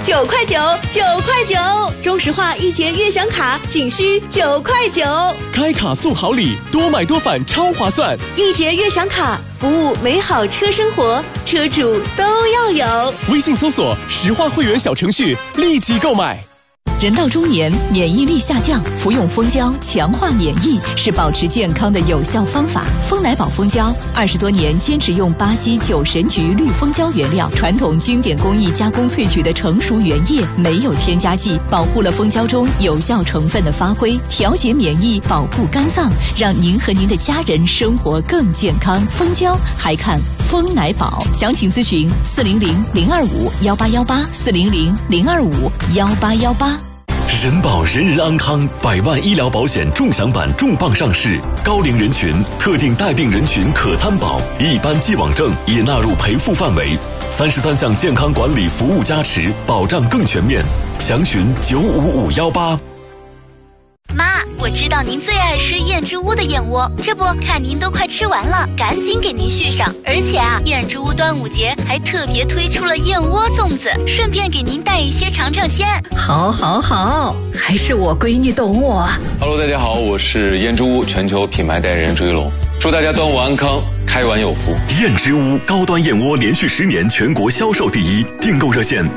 9块9，9块9，中石化1节悦享卡仅需9块9， 开卡送好礼，多买多返超划算。 1节悦享卡，服务美好车生活，车主都要有。 微信搜索石化会员小程序，立即购买。 人到中年，免疫力下降，服用蜂胶强化免疫是保持健康的有效方法。蜂奶宝蜂胶20多年坚持用巴西9神菊绿蜂胶原料，传统经典工艺加工萃取的成熟原液，没有添加剂，保护了蜂胶中有效成分的发挥，调节免疫，保护肝脏，让您和您的家人生活更健康。蜂胶还看蜂奶宝，详情咨询400-025-1818，400-025-1818。 人保人人安康100万医疗保险重享版重磅上市，高龄人群、特定带病人群可参保，一般既往症也纳入赔付范围，33项健康管理服务加持，保障更全面。详询95518。 妈，我知道您最爱吃燕之屋的燕窝，这不看您都快吃完了，赶紧给您续上。而且啊，燕之屋端午节还特别推出了燕窝粽子，顺便给您带一些尝尝鲜。 好，还是我闺女懂我。 Hello， 大家好，我是燕之屋全球品牌代言人朱一龙，祝大家端午安康，开碗有福。 燕之屋高端燕窝连续10年全国销售第一，订购热线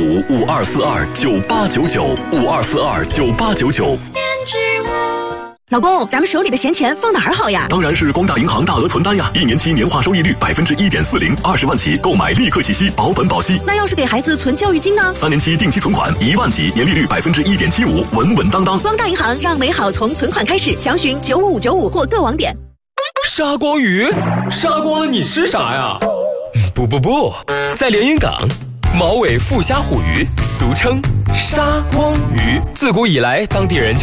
025524298899，52429899。 老公，咱们手里的闲钱放哪儿好呀？ 当然是光大银行大额存单呀，1年期年化收益率1.40%，20万起购买立刻起息，保本保息。 那要是给孩子存教育金呢 ？3年期定期存款1万起，年利率1.75%，稳稳当当。 光大银行让美好从存款开始，详询95595或各网点。 沙光鱼，杀光了你吃啥呀？不，在连云港，毛尾腹虾虎鱼，俗称沙光鱼，自古以来当地人就